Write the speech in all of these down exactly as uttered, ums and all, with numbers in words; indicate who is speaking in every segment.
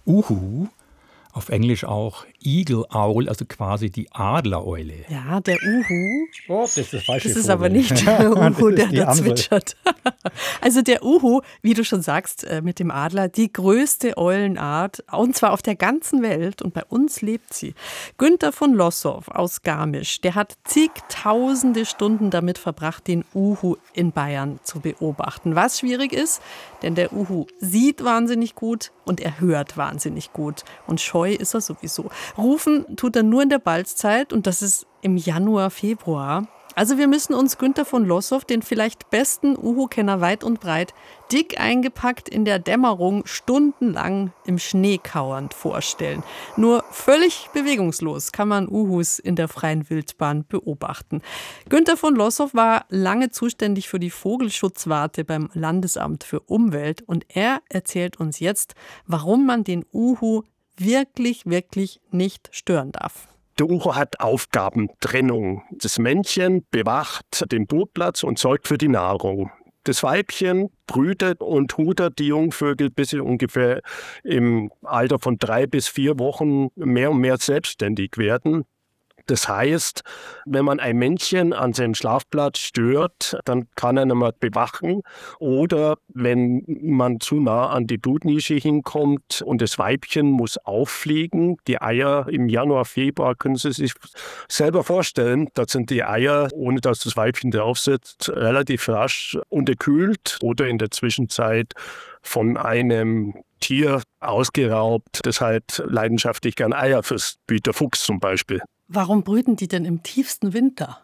Speaker 1: Uhu, auf Englisch auch Eagle Owl, also quasi die Adlereule.
Speaker 2: Ja, der Uhu.
Speaker 1: Oh, das ist der falsche
Speaker 2: Das ist
Speaker 1: Vogel.
Speaker 2: aber nicht der Uhu, der da
Speaker 1: Amsel.
Speaker 2: zwitschert. Also der Uhu, wie du schon sagst, mit dem Adler, die größte Eulenart, und zwar auf der ganzen Welt, und bei uns lebt sie. Günther von Lossow aus Garmisch, der hat zigtausende Stunden damit verbracht, den Uhu in Bayern zu beobachten. Was schwierig ist, denn der Uhu sieht wahnsinnig gut und er hört wahnsinnig gut. Und scheu ist er sowieso. Rufen tut er nur in der Balzzeit und das ist im Januar, Februar. Also wir müssen uns Günther von Lossow, den vielleicht besten Uhu-Kenner weit und breit, dick eingepackt in der Dämmerung, stundenlang im Schnee kauernd vorstellen. Nur völlig bewegungslos kann man Uhus in der freien Wildbahn beobachten. Günther von Lossow war lange zuständig für die Vogelschutzwarte beim Landesamt für Umwelt und er erzählt uns jetzt, warum man den Uhu wirklich, wirklich nicht stören darf.
Speaker 3: Der Uhu hat Aufgabentrennung. Das Männchen bewacht den Brutplatz und sorgt für die Nahrung. Das Weibchen brütet und hutert die Jungvögel, bis sie ungefähr im Alter von drei bis vier Wochen mehr und mehr selbstständig werden. Das heißt, wenn man ein Männchen an seinem Schlafplatz stört, dann kann er nicht mehr bewachen. Oder wenn man zu nah an die Brutnische hinkommt und das Weibchen muss auffliegen, die Eier im Januar, Februar, können Sie sich selber vorstellen, da sind die Eier, ohne dass das Weibchen drauf sitzt, relativ rasch unterkühlt oder in der Zwischenzeit von einem Tier ausgeraubt, das halt leidenschaftlich gern Eier frisst, wie der Fuchs zum Beispiel.
Speaker 2: Warum brüten die denn im tiefsten Winter?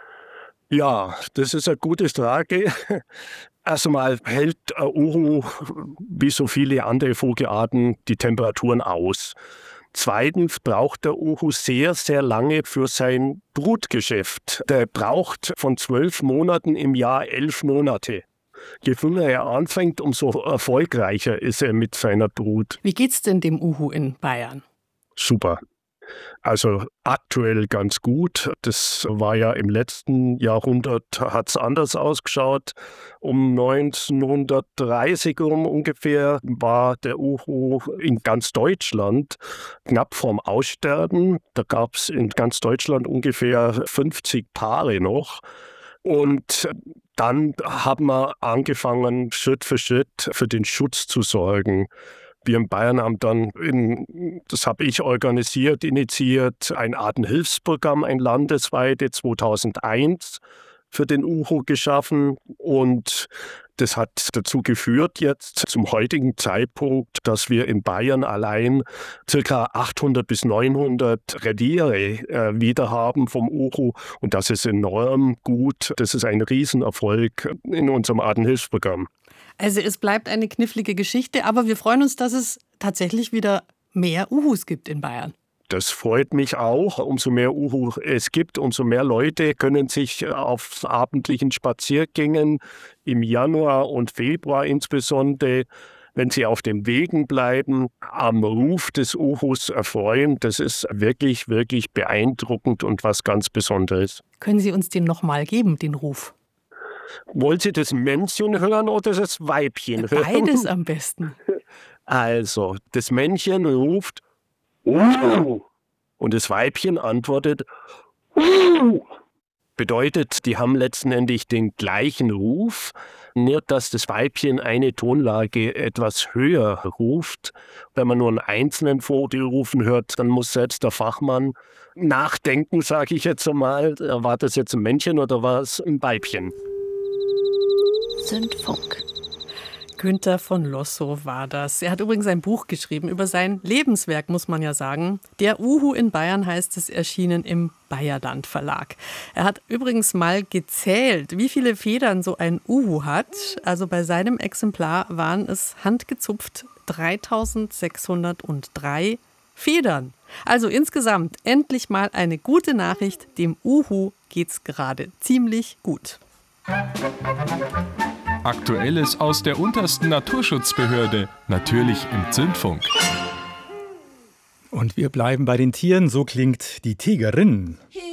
Speaker 3: Ja, das ist eine gute Frage. Erstmal hält ein Uhu, wie so viele andere Vogelarten, die Temperaturen aus. Zweitens braucht der Uhu sehr, sehr lange für sein Brutgeschäft. Der braucht von zwölf Monaten im Jahr elf Monate. Je früher er anfängt, umso erfolgreicher ist er mit seiner Brut.
Speaker 2: Wie geht's denn dem Uhu in Bayern?
Speaker 3: Super. Also aktuell ganz gut. Das war ja im letzten Jahrhundert, hat es anders ausgeschaut. Um neunzehnhundertdreißig rum ungefähr war der Uhu in ganz Deutschland knapp vorm Aussterben. Da gab es in ganz Deutschland ungefähr fünfzig Paare noch. Und dann haben wir angefangen, Schritt für Schritt für den Schutz zu sorgen. Wir in Bayern haben dann, in, das habe ich organisiert, initiiert, ein Artenhilfsprogramm, ein landesweites zweitausendeins für den Uhu geschaffen. Und das hat dazu geführt jetzt zum heutigen Zeitpunkt, dass wir in Bayern allein ca. achthundert bis neunhundert Reviere äh, wieder haben vom Uhu. Und das ist enorm gut. Das ist ein Riesenerfolg in unserem Artenhilfsprogramm.
Speaker 2: Also es bleibt eine knifflige Geschichte, aber wir freuen uns, dass es tatsächlich wieder mehr Uhus gibt in Bayern.
Speaker 3: Das freut mich auch. Umso mehr Uhu es gibt, umso mehr Leute können sich auf abendlichen Spaziergängen im Januar und Februar insbesondere, wenn sie auf den Wegen bleiben, am Ruf des Uhus erfreuen. Das ist wirklich, wirklich beeindruckend und was ganz Besonderes.
Speaker 2: Können Sie uns den nochmal geben, den Ruf?
Speaker 3: Wollen Sie das Männchen hören oder das Weibchen hören?
Speaker 2: Beides am besten.
Speaker 3: Also, das Männchen ruft Uh! Und das Weibchen antwortet Uh! Bedeutet, die haben letztendlich den gleichen Ruf, nur dass das Weibchen eine Tonlage etwas höher ruft. Wenn man nur einen einzelnen Vogel rufen hört, dann muss selbst der Fachmann nachdenken, sage ich jetzt einmal. War das jetzt ein Männchen oder war es ein Weibchen?
Speaker 2: Zündfunk. Günther von Lossow war das. Er hat übrigens ein Buch geschrieben über sein Lebenswerk, muss man ja sagen. Der Uhu in Bayern heißt es, erschienen im Bayerland Verlag. Er hat übrigens mal gezählt, wie viele Federn so ein Uhu hat. Also bei seinem Exemplar waren es handgezupft dreitausendsechshundertdrei Federn. Also insgesamt endlich mal eine gute Nachricht. Dem Uhu geht's gerade ziemlich gut.
Speaker 4: Aktuelles aus der untersten Naturschutzbehörde, natürlich im Zündfunk.
Speaker 1: Und wir bleiben bei den Tieren, so klingt die Tigerin.